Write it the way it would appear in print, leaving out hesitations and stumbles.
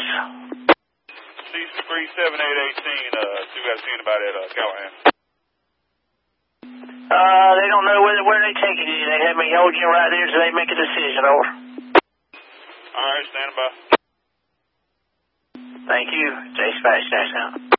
C37818, still got to see anybody at Callahan. They don't know where they taking you. They had me hold you right there so they make a decision, over. Alright, stand by. Thank you. J-Spash, out.